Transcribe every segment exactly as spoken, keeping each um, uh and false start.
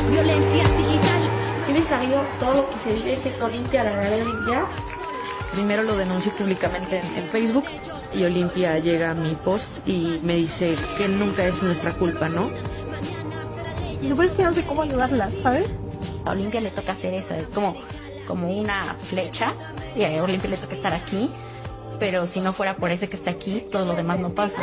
violencia digital. ¿Tienes sabido todo lo que se vive siendo Olimpia, la verdadera Olimpia? Primero lo denuncié públicamente en, en Facebook y Olimpia llega a mi post y me dice que nunca es nuestra culpa, ¿no? Y lo peor es que no sé cómo ayudarla, ¿sabes? A Olimpia le toca hacer eso, es como, como una flecha y a Olimpia le toca estar aquí, pero si no fuera por ese que está aquí, todo lo demás no pasa.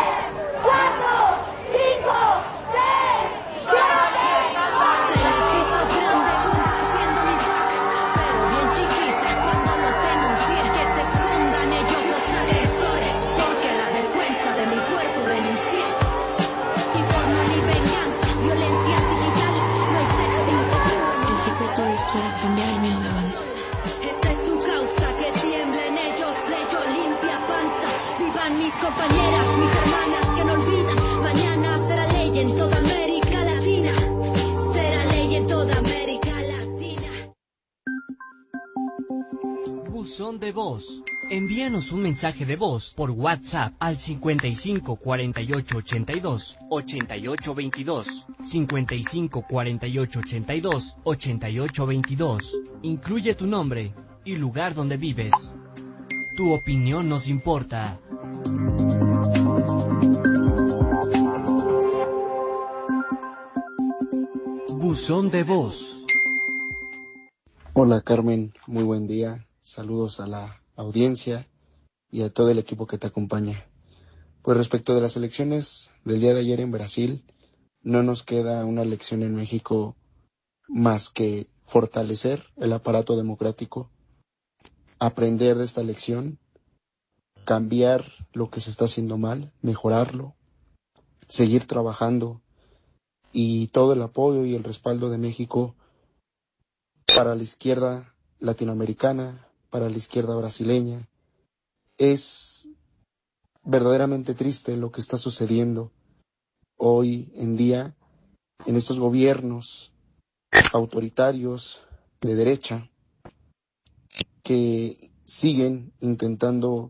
Cambiar el mío de banda. Esta es tu causa, que tiemblen ellos, lecho limpia panza. Vivan mis compañeras, mis hermanas que no olvidan. Mañana será ley en toda América Latina. Será ley en toda América Latina. Buzón de voz. Envíanos un mensaje de voz por WhatsApp al cincuenta y cinco cuarenta y ocho ochenta y dos ochenta y ocho veintidós, cincuenta y cinco cuarenta y ocho ochenta y dos ochenta y ocho veintidós. Incluye tu nombre y lugar donde vives. Tu opinión nos importa. Buzón de voz. Hola Carmen, muy buen día. Saludos a la audiencia y a todo el equipo que te acompaña. Pues respecto de las elecciones del día de ayer en Brasil, no nos queda una lección en México más que fortalecer el aparato democrático, aprender de esta lección, cambiar lo que se está haciendo mal, mejorarlo, seguir trabajando y todo el apoyo y el respaldo de México para la izquierda latinoamericana, para la izquierda brasileña. Es verdaderamente triste lo que está sucediendo hoy en día en estos gobiernos autoritarios de derecha que siguen intentando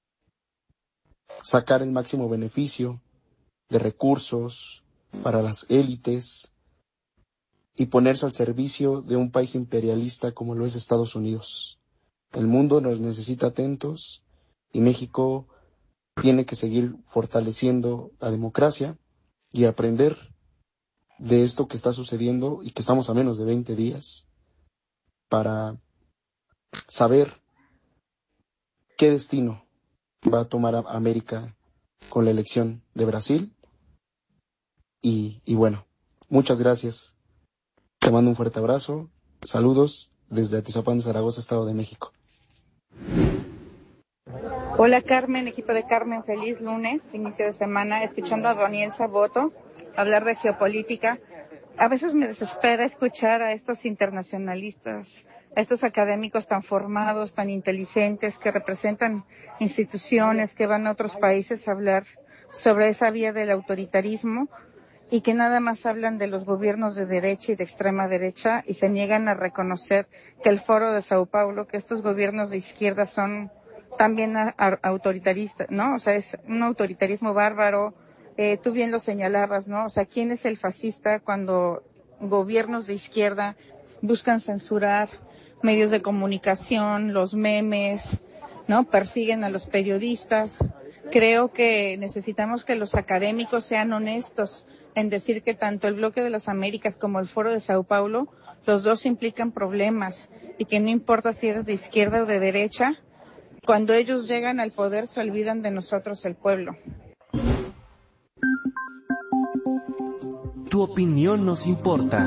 sacar el máximo beneficio de recursos para las élites y ponerse al servicio de un país imperialista como lo es Estados Unidos. El mundo nos necesita atentos y México tiene que seguir fortaleciendo la democracia y aprender de esto que está sucediendo y que estamos a menos de veinte días para saber qué destino va a tomar América con la elección de Brasil. Y, y bueno, muchas gracias. Te mando un fuerte abrazo. Saludos desde Atizapán de Zaragoza, Estado de México. Hola Carmen, equipo de Carmen, feliz lunes, inicio de semana, escuchando a Daniel Saboto hablar de geopolítica. A veces me desespera escuchar a estos internacionalistas, a estos académicos tan formados, tan inteligentes, que representan instituciones, que van a otros países a hablar sobre esa vía del autoritarismo y que nada más hablan de los gobiernos de derecha y de extrema derecha y se niegan a reconocer que el Foro de Sao Paulo, que estos gobiernos de izquierda son también a, a, autoritaristas, ¿no? O sea, es un autoritarismo bárbaro. Eh, tú bien lo señalabas, ¿no? O sea, ¿quién es el fascista cuando gobiernos de izquierda buscan censurar medios de comunicación, los memes, ¿no? Persiguen a los periodistas. Creo que necesitamos que los académicos sean honestos en decir que tanto el Bloque de las Américas como el Foro de Sao Paulo, los dos implican problemas y que no importa si eres de izquierda o de derecha, cuando ellos llegan al poder se olvidan de nosotros, el pueblo. Tu opinión nos importa.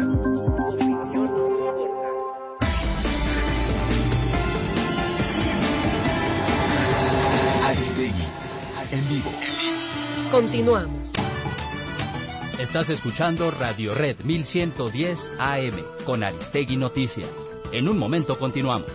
Aristegui, en vivo. Continuamos. Estás escuchando Radio Red mil ciento diez A M con Aristegui Noticias. En un momento continuamos.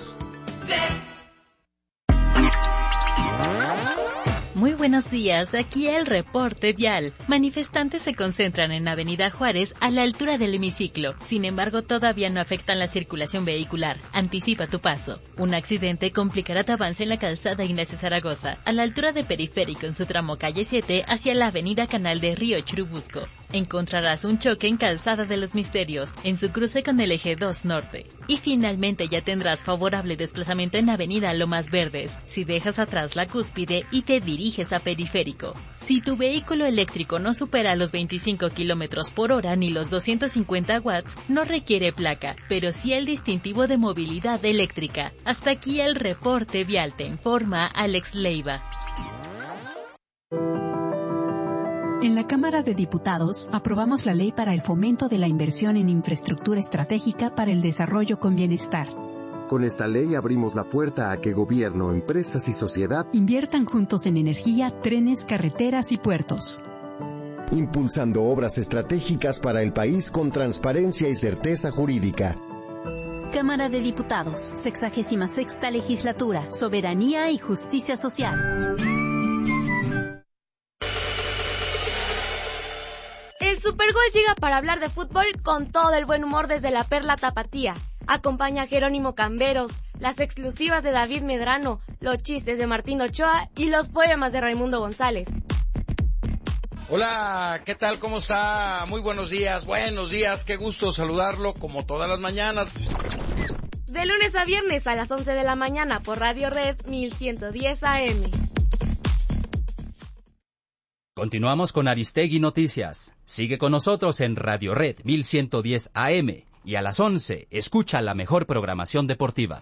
Muy buenos días, aquí el reporte vial. Manifestantes se concentran en Avenida Juárez a la altura del hemiciclo. Sin embargo, todavía no afectan la circulación vehicular. Anticipa tu paso. Un accidente complicará tu avance en la calzada Ignacio Zaragoza, a la altura de Periférico en su tramo calle siete hacia la Avenida Canal de Río Churubusco. Encontrarás un choque en Calzada de los Misterios, en su cruce con el eje dos Norte. Y finalmente ya tendrás favorable desplazamiento en Avenida Lomas Verdes, si dejas atrás la cúspide y te diriges a Periférico. Si tu vehículo eléctrico no supera los veinticinco kilómetros por hora ni los doscientos cincuenta watts, no requiere placa, pero sí el distintivo de movilidad eléctrica. Hasta aquí el reporte vial, te informa Alex Leiva. En la Cámara de Diputados aprobamos la ley para el fomento de la inversión en infraestructura estratégica para el desarrollo con bienestar. Con esta ley abrimos la puerta a que gobierno, empresas y sociedad inviertan juntos en energía, trenes, carreteras y puertos, impulsando obras estratégicas para el país con transparencia y certeza jurídica. Cámara de Diputados, sexagésima sexta legislatura, soberanía y justicia social. El Supergol llega para hablar de fútbol con todo el buen humor desde la Perla Tapatía. Acompaña a Jerónimo Camberos, las exclusivas de David Medrano, los chistes de Martín Ochoa y los poemas de Raimundo González. Hola, ¿qué tal? ¿Cómo está? Muy buenos días, buenos días, qué gusto saludarlo como todas las mañanas. De lunes a viernes a las once de la mañana por Radio Red mil ciento diez A M. Continuamos con Aristegui Noticias. Sigue con nosotros en Radio Red mil ciento diez A M y a las once escucha la mejor programación deportiva.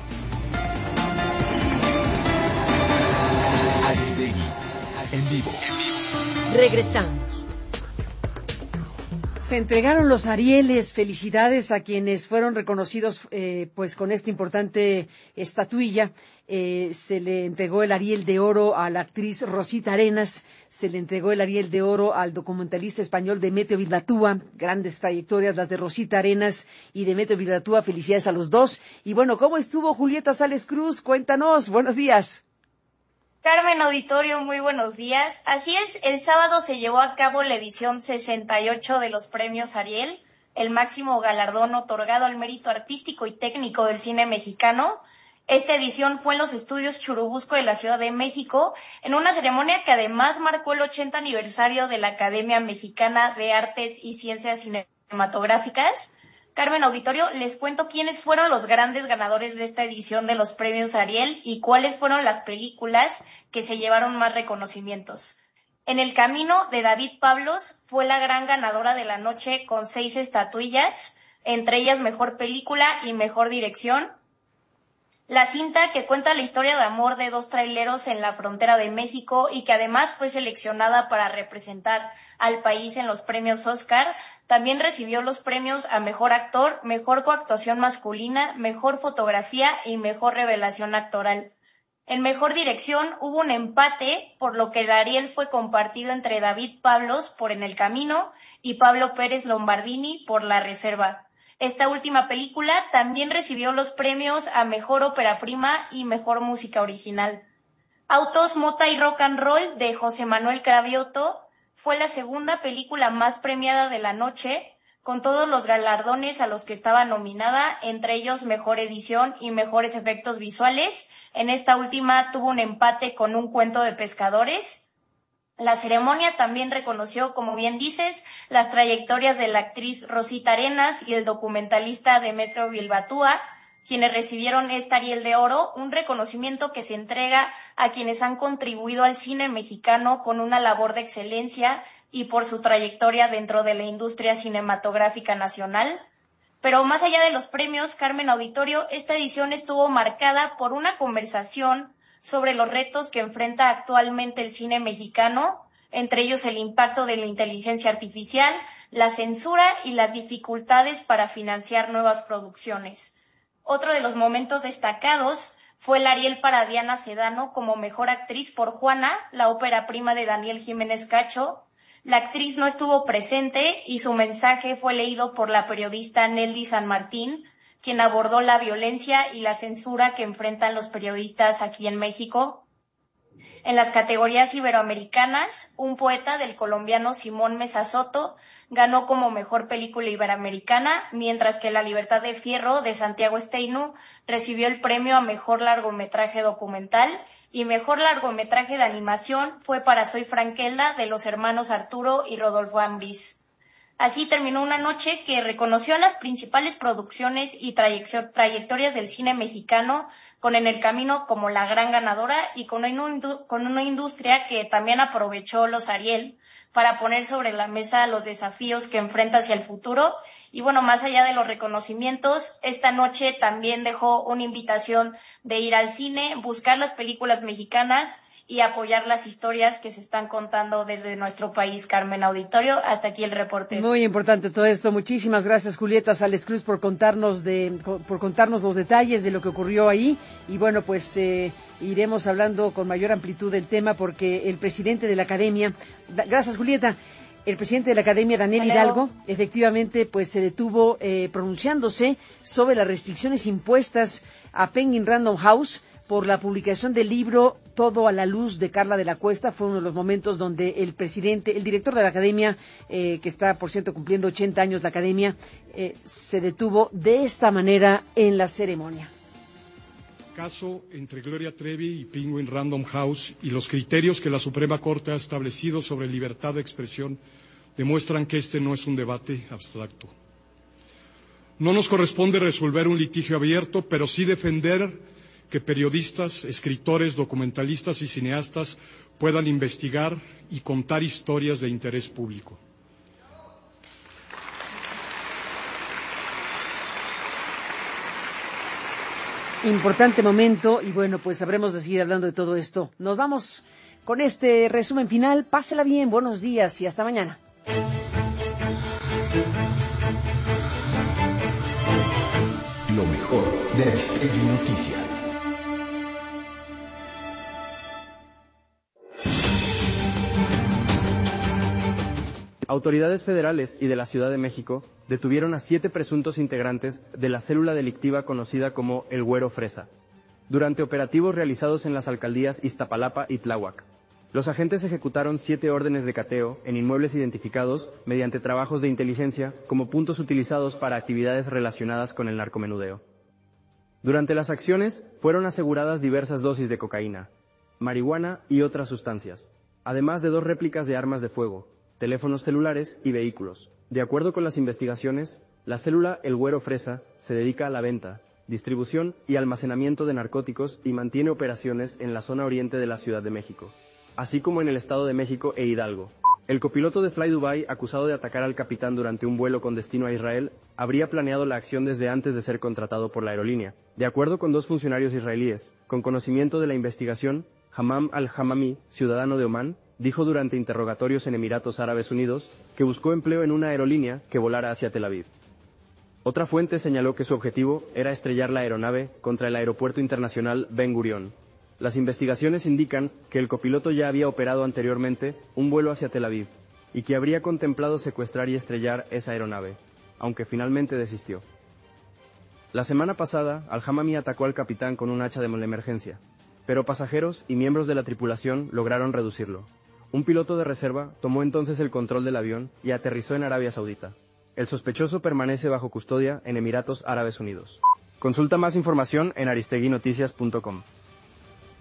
Aristegui en vivo. Regresamos. Se entregaron los Arieles. Felicidades a quienes fueron reconocidos eh, pues con esta importante estatuilla. Eh, se le entregó el Ariel de Oro a la actriz Rosita Arenas, se le entregó el Ariel de Oro al documentalista español Demetrio Villatúa, grandes trayectorias las de Rosita Arenas y Demetrio Villatúa, felicidades a los dos. Y bueno, ¿cómo estuvo Julieta Sales Cruz? Cuéntanos, buenos días. Carmen Auditorio, muy buenos días. Así es, el sábado se llevó a cabo la edición sesenta y ocho de los premios Ariel, el máximo galardón otorgado al mérito artístico y técnico del cine mexicano. Esta edición fue en los estudios Churubusco de la Ciudad de México, en una ceremonia que además marcó el ochenta aniversario de la Academia Mexicana de Artes y Ciencias Cinematográficas. Carmen Auditorio, les cuento quiénes fueron los grandes ganadores de esta edición de los premios Ariel y cuáles fueron las películas que se llevaron más reconocimientos. En el camino de David Pablos fue la gran ganadora de la noche con seis estatuillas, entre ellas Mejor Película y Mejor Dirección. La cinta, que cuenta la historia de amor de dos traileros en la frontera de México y que además fue seleccionada para representar al país en los premios Oscar, también recibió los premios a Mejor Actor, Mejor Coactuación Masculina, Mejor Fotografía y Mejor Revelación Actoral. En Mejor Dirección hubo un empate, por lo que el Ariel fue compartido entre David Pablos por En el Camino y Pablo Pérez Lombardini por La Reserva. Esta última película también recibió los premios a Mejor Ópera Prima y Mejor Música Original. Autos, Mota y Rock and Roll de José Manuel Cravioto fue la segunda película más premiada de la noche, con todos los galardones a los que estaba nominada, entre ellos Mejor Edición y Mejores Efectos Visuales. En esta última tuvo un empate con Un Cuento de Pescadores. La ceremonia también reconoció, como bien dices, las trayectorias de la actriz Rosita Arenas y el documentalista Demetrio Villatúa, quienes recibieron este Ariel de Oro, un reconocimiento que se entrega a quienes han contribuido al cine mexicano con una labor de excelencia y por su trayectoria dentro de la industria cinematográfica nacional. Pero más allá de los premios, Carmen Auditorio, esta edición estuvo marcada por una conversación sobre los retos que enfrenta actualmente el cine mexicano, entre ellos el impacto de la inteligencia artificial, la censura y las dificultades para financiar nuevas producciones. Otro de los momentos destacados fue el Ariel para Diana Sedano como mejor actriz por Juana, la ópera prima de Daniel Jiménez Cacho. La actriz no estuvo presente y su mensaje fue leído por la periodista Nelly San Martín, quien abordó la violencia y la censura que enfrentan los periodistas aquí en México. En las categorías iberoamericanas, un poeta del colombiano Simón Mesa Soto ganó como mejor película iberoamericana, mientras que La Libertad de Fierro de Santiago Steinu recibió el premio a mejor largometraje documental y mejor largometraje de animación fue para Soy Frankelda de los hermanos Arturo y Rodolfo Ambriz. Así terminó una noche que reconoció a las principales producciones y trayectorias del cine mexicano, con En el Camino como la gran ganadora y con una industria que también aprovechó los Ariel para poner sobre la mesa los desafíos que enfrenta hacia el futuro. Y bueno, más allá de los reconocimientos, esta noche también dejó una invitación de ir al cine, buscar las películas mexicanas y apoyar las historias que se están contando desde nuestro país. Carmen, auditorio, hasta aquí el reporte. Muy importante todo esto. Muchísimas gracias, Julieta Sales Cruz, por contarnos de, por contarnos los detalles de lo que ocurrió ahí. Y bueno, pues eh, iremos hablando con mayor amplitud del tema, porque el presidente de la Academia, gracias, Julieta. El presidente de la Academia, Daniel Hello. Hidalgo, efectivamente, pues se detuvo eh, pronunciándose sobre las restricciones impuestas a Penguin Random House por la publicación del libro Todo a la luz de Carla de la Cuesta. Fue uno de los momentos donde el presidente, el director de la Academia, eh, que está, por cierto, cumpliendo ochenta años la Academia, eh, se detuvo de esta manera en la ceremonia. Caso entre Gloria Trevi y Penguin Random House y los criterios que la Suprema Corte ha establecido sobre libertad de expresión demuestran que este no es un debate abstracto. No nos corresponde resolver un litigio abierto, pero sí defender que periodistas, escritores, documentalistas y cineastas puedan investigar y contar historias de interés público. Importante momento, y bueno, pues habremos de seguir hablando de todo esto. Nos vamos con este resumen final. Pásela bien, buenos días y hasta mañana. Lo mejor de Aristegui Noticias. Autoridades federales y de la Ciudad de México detuvieron a siete presuntos integrantes de la célula delictiva conocida como el Güero Fresa, durante operativos realizados en las alcaldías Iztapalapa y Tláhuac. Los agentes ejecutaron siete órdenes de cateo en inmuebles identificados mediante trabajos de inteligencia como puntos utilizados para actividades relacionadas con el narcomenudeo. Durante las acciones fueron aseguradas diversas dosis de cocaína, marihuana y otras sustancias, además de dos réplicas de armas de fuego, teléfonos celulares y vehículos. De acuerdo con las investigaciones, la célula El Güero Fresa se dedica a la venta, distribución y almacenamiento de narcóticos y mantiene operaciones en la zona oriente de la Ciudad de México, así como en el Estado de México e Hidalgo. El copiloto de Fly Dubai, acusado de atacar al capitán durante un vuelo con destino a Israel, habría planeado la acción desde antes de ser contratado por la aerolínea. De acuerdo con dos funcionarios israelíes, con conocimiento de la investigación, Hammam al-Hamami, ciudadano de Omán, dijo durante interrogatorios en Emiratos Árabes Unidos que buscó empleo en una aerolínea que volara hacia Tel Aviv. Otra fuente señaló que su objetivo era estrellar la aeronave contra el Aeropuerto Internacional Ben Gurión. Las investigaciones indican que el copiloto ya había operado anteriormente un vuelo hacia Tel Aviv y que habría contemplado secuestrar y estrellar esa aeronave, aunque finalmente desistió. La semana pasada, Al-Hamami atacó al capitán con un hacha de emergencia, pero pasajeros y miembros de la tripulación lograron reducirlo. Un piloto de reserva tomó entonces el control del avión y aterrizó en Arabia Saudita. El sospechoso permanece bajo custodia en Emiratos Árabes Unidos. Consulta más información en aristegui noticias punto com.